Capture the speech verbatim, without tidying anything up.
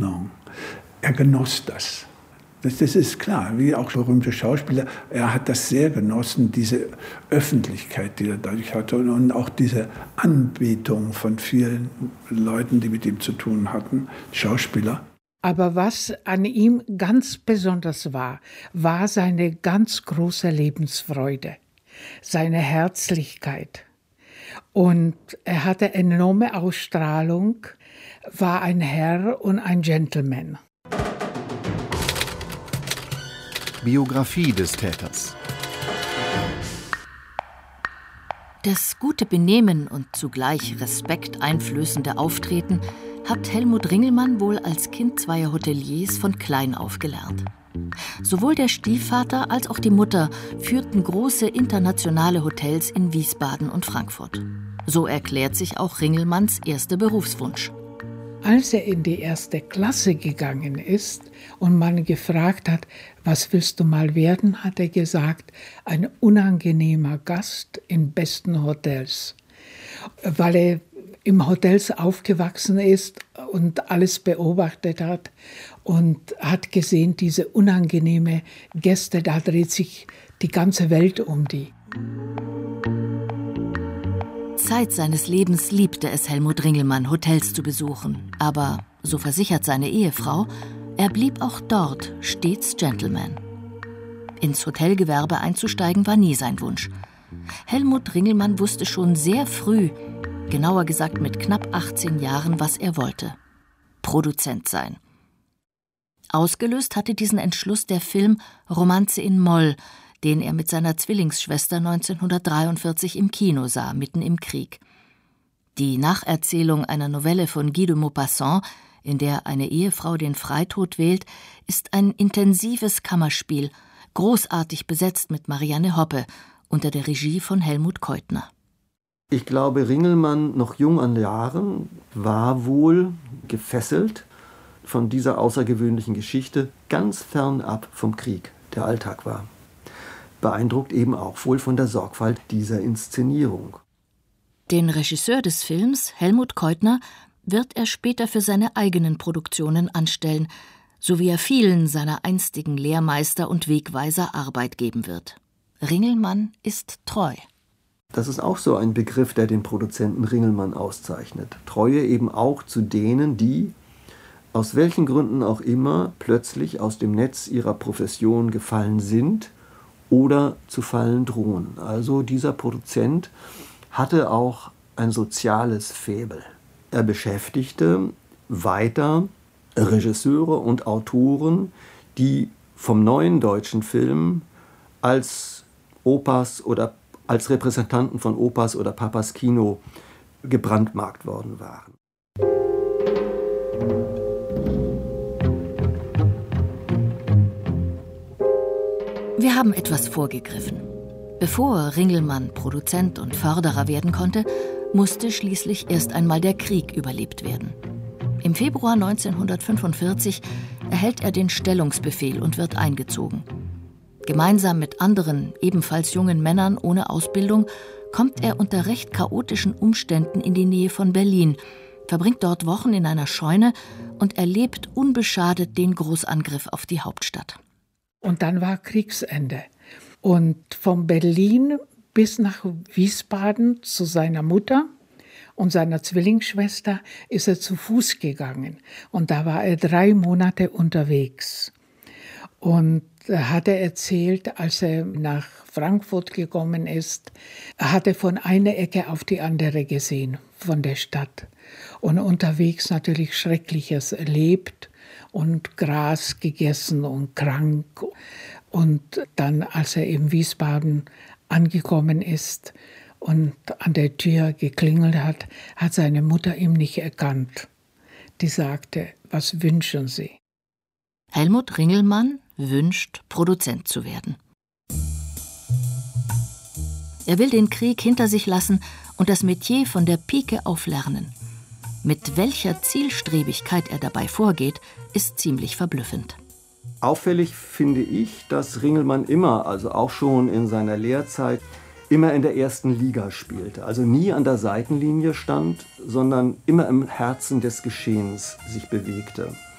Ordnung. Er genoss das. Das, das ist klar, wie auch berühmte Schauspieler. Er hat das sehr genossen, diese Öffentlichkeit, die er dadurch hatte und auch diese Anbetung von vielen Leuten, die mit ihm zu tun hatten, Schauspieler. Aber was an ihm ganz besonders war, war seine ganz große Lebensfreude, seine Herzlichkeit. Und er hatte enorme Ausstrahlung, war ein Herr und ein Gentleman. Biografie des Täters. Das gute Benehmen und zugleich Respekt einflößende Auftreten hat Helmut Ringelmann wohl als Kind zweier Hoteliers von klein auf gelernt. Sowohl der Stiefvater als auch die Mutter führten große internationale Hotels in Wiesbaden und Frankfurt. So erklärt sich auch Ringelmanns erster Berufswunsch. Als er in die erste Klasse gegangen ist und man gefragt hat, was willst du mal werden, hat er gesagt, ein unangenehmer Gast in besten Hotels. Weil er im Hotels aufgewachsen ist und alles beobachtet hat und hat gesehen, diese unangenehme Gäste, da dreht sich die ganze Welt um die. Zeit seines Lebens liebte es Helmut Ringelmann, Hotels zu besuchen. Aber, so versichert seine Ehefrau, er blieb auch dort stets Gentleman. Ins Hotelgewerbe einzusteigen war nie sein Wunsch. Helmut Ringelmann wusste schon sehr früh, genauer gesagt mit knapp achtzehn Jahren, was er wollte: Produzent sein. Ausgelöst hatte diesen Entschluss der Film Romanze in Moll, den er mit seiner Zwillingsschwester neunzehnhundertdreiundvierzig im Kino sah, mitten im Krieg. Die Nacherzählung einer Novelle von Guy de Maupassant, in der eine Ehefrau den Freitod wählt, ist ein intensives Kammerspiel, großartig besetzt mit Marianne Hoppe, unter der Regie von Helmut Keutner. Ich glaube, Ringelmann, noch jung an Jahren, war wohl gefesselt von dieser außergewöhnlichen Geschichte, ganz fernab vom Krieg, der Alltag war. Beeindruckt eben auch wohl von der Sorgfalt dieser Inszenierung. Den Regisseur des Films, Helmut Keutner, wird er später für seine eigenen Produktionen anstellen, so wie er vielen seiner einstigen Lehrmeister und Wegweiser Arbeit geben wird. Ringelmann ist treu. Das ist auch so ein Begriff, der den Produzenten Ringelmann auszeichnet. Treue eben auch zu denen, die, aus welchen Gründen auch immer, plötzlich aus dem Netz ihrer Profession gefallen sind oder zu fallen drohen. Also dieser Produzent hatte auch ein soziales Faible. Er beschäftigte weiter Regisseure und Autoren, die vom neuen deutschen Film als Opas oder als Repräsentanten von Opas oder Papas Kino gebrandmarkt worden waren. Wir haben etwas vorgegriffen. Bevor Ringelmann Produzent und Förderer werden konnte, musste schließlich erst einmal der Krieg überlebt werden. Im Februar neunzehnhundertfünfundvierzig erhält er den Stellungsbefehl und wird eingezogen. Gemeinsam mit anderen, ebenfalls jungen Männern ohne Ausbildung, kommt er unter recht chaotischen Umständen in die Nähe von Berlin, verbringt dort Wochen in einer Scheune und erlebt unbeschadet den Großangriff auf die Hauptstadt. Und dann war Kriegsende. Und von Berlin bis nach Wiesbaden zu seiner Mutter und seiner Zwillingsschwester ist er zu Fuß gegangen. Und da war er drei Monate unterwegs. Und er hatte erzählt, als er nach Frankfurt gekommen ist, er hatte von einer Ecke auf die andere gesehen von der Stadt. Und unterwegs natürlich Schreckliches erlebt und Gras gegessen und krank. Und dann, als er in Wiesbaden angekommen ist und an der Tür geklingelt hat, hat seine Mutter ihn nicht erkannt. Die sagte, was wünschen Sie? Helmut Ringelmann wünscht, Produzent zu werden. Er will den Krieg hinter sich lassen und das Metier von der Pike auf lernen. Mit welcher Zielstrebigkeit er dabei vorgeht, ist ziemlich verblüffend. Auffällig finde ich, dass Ringelmann immer, also auch schon in seiner Lehrzeit, immer in der ersten Liga spielte. Also nie an der Seitenlinie stand, sondern immer im Herzen des Geschehens sich bewegte.